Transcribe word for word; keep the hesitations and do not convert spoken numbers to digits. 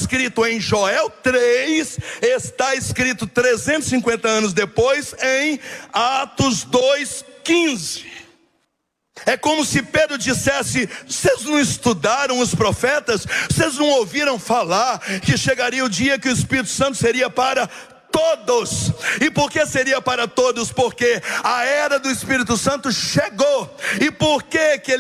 escrito em Joel três, está escrito trezentos e cinquenta anos depois em Atos dois, quinze. É como se Pedro dissesse: vocês não estudaram os profetas? Vocês não ouviram falar que chegaria o dia que o Espírito Santo seria para todos? E por que seria para todos? Porque a era do Espírito Santo chegou. E por que que ele